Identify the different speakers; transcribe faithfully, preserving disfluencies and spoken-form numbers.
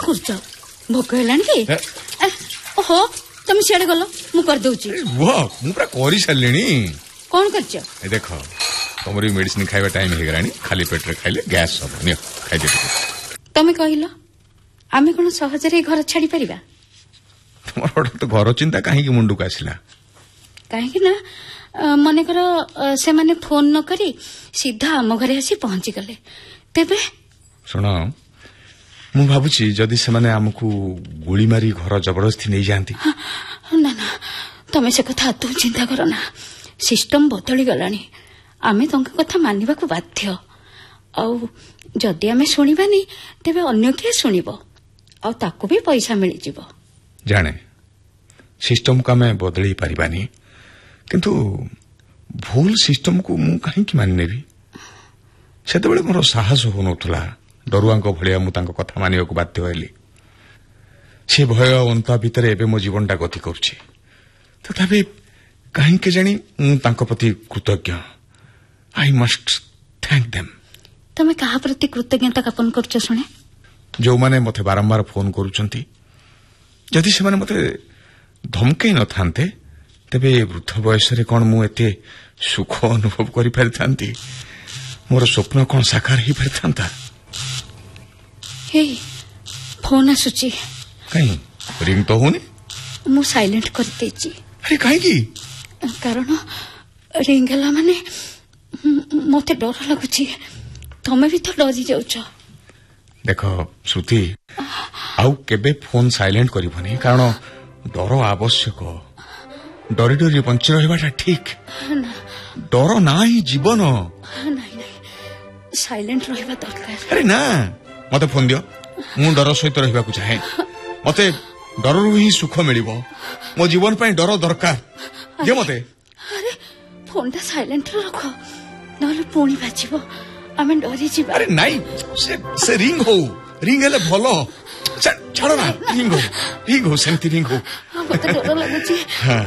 Speaker 1: କରୁଛ? ଭୋକ ହେଲାଣି କି? ଓହୋ ତମେ ସିଆଡେ ଗଲ, ମୁଁ କରିଦଉଛି।
Speaker 2: ମୁଁ ପୁରା କରି ସାରିଲିଣି।
Speaker 1: କଣ କରିଛ?
Speaker 2: ଦେଖ ତମର ମେଡିସିନ ଖାଇବା ଟାଇମ ହେଇଗଲାଣି, ଖାଲି ପେଟରେ ଖାଇଲେ ଗ୍ୟାସ୍ ହବ। ନିଅ ଖାଇଦିଅ।
Speaker 1: ତମେ କହିଲ ଆମେ କଣ ସହଜରେ ଘର ଛାଡି ପାରିବା?
Speaker 2: ତମର ହଠାତ୍ ଘର ଚିନ୍ତା କାହିଁକି ମୁଣ୍ଡକୁ ଆସିଲା?
Speaker 1: କାହିଁକି ନା ମନେକର ସେମାନେ ଫୋନ ନ କରି ସିଧା ଆମ ଘରେ ଆସି ପହଞ୍ଚିଗଲେ, ତେବେ?
Speaker 2: ଶୁଣ, ମୁଁ ଭାବୁଛି ଯଦି ସେମାନେ ଆମକୁ ଗୁଳି ମାରି ଘର ଜବରଦସ୍ତି ନେଇଯାଆନ୍ତି।
Speaker 1: ନା ନା, ତମେ ସେ କଥା ଆଦୌ ଚିନ୍ତା କର ନା। ସିଷ୍ଟମ ବଦଳି ଗଲାଣି, ଆମେ ତାଙ୍କ କଥା ମାନିବାକୁ ବାଧ୍ୟ। ଆଉ ଯଦି ଆମେ ଶୁଣିବାନି ତେବେ ଅନ୍ୟ କିଏ ଶୁଣିବ? ଆଉ ତାକୁ ବି ପଇସା ମିଳିଯିବ।
Speaker 2: ଜାଣେ ସିଷ୍ଟମକୁ ଆମେ ବଦଳେଇ ପାରିବାନି, କିନ୍ତୁ ଭୁଲ ସିଷ୍ଟମକୁ ମୁଁ କାହିଁକି ମାନିନେବି? ସେତେବେଳେ ମୋର ସାହସ ହଉନଥିଲା, ଡରୁଆଙ୍କ ଭଳିଆ ମୁଁ ତାଙ୍କ କଥା ମାନିବାକୁ ବାଧ୍ୟ ହେଲି। ସେ ଭୟ ଅନ୍ତା ଭିତରେ ଏବେ ମୋ ଜୀବନଟା ଗତି କରୁଛି। ତଥାପି କାହିଁକି ଜାଣି ମୁଁ ତାଙ୍କ ପ୍ରତି କୃତଜ୍ଞ। I must thank them.
Speaker 1: ତମେ କାହା ପ୍ରତି କୃତଜ୍ଞତା ଜ୍ଞାପନ କରୁଛ ଶୁଣେ?
Speaker 2: ଯେଉଁମାନେ ମତେ ବାରମ୍ବାର ଫୋନ କରୁଛନ୍ତି। ଯଦି ସେମାନେ ମତେ ଧମକେଇ ନଥାନ୍ତେ ତେବେ ବୃଦ୍ଧ ବୟସରେ କଣ ମୁଁ ଏତେ ସୁଖ ଅନୁଭବ କରିପାରିଥାନ୍ତି? ମୋର ସ୍ୱପ୍ନ କଣ ସାକାର ହେଇପାରିଥାନ୍ତା?
Speaker 1: ହେଇ ଫୋନ ଆସୁଛି।
Speaker 2: କାହିଁ ରିଙ୍ଗ ତ ହଉନି?
Speaker 1: ମୁଁ ସାଇଲେଣ୍ଟ କରିଦେଇଛି।
Speaker 2: ଆରେ କାହିଁକି?
Speaker 1: କାରଣ ରିଙ୍ଗ ହେଲା ମାନେ ମତେ ଡର ଲାଗୁଛି। ତମେ ବି ତ ଡରି ଯାଉଛ।
Speaker 2: ଦେଖ ଶ୍ରୁତି, ଆଉ କେବେ ଫୋନ ସାଇଲେଣ୍ଟ କରିବନି, କାରଣ ଡର ଆବଶ୍ୟକ। ଡରି ଡରି ବଞ୍ଚି ରହିବାଟା ଠିକ। ଡର ନା ହିଁ ଜୀବନ।
Speaker 1: ନାଇଁ ନାଇଁ, ସାଇଲେଣ୍ଟ ରହିବା ଦରକାର।
Speaker 2: ଆରେ ନା, ମତେ ଫୋନ ଦିଅ। ମୁଁ ଡର ସହିତ ରହିବାକୁ ଚାହେଁ। ମତେ ଡରରୁ ହିଁ ସୁଖ ମିଳିବ। ମୋ ଜୀବନ ପାଇଁ ଡର ଦରକାର। ଦିଅ ମତେ।
Speaker 1: ଆରେ ଫୋନଟା ସାଇଲେଣ୍ଟରେ ରଖ, ନହେଲେ ପୁଣି ବାଜିବ, ଆମେ ଡରିଯିବା।
Speaker 2: ଆରେ ନାଇଁ, ସେ ସେ ରିଙ୍ଗ ହଉ। ରିଙ୍ଗ ହେଲେ ଭଲ। ଛାଡ଼ ନା, ରିଙ୍ଗ ହଉ ରିଙ୍ଗ ହଉ ସେମିତି ରିଙ୍ଗ ହଉ।
Speaker 1: ମତେ ଡର ଲାଗୁଛି।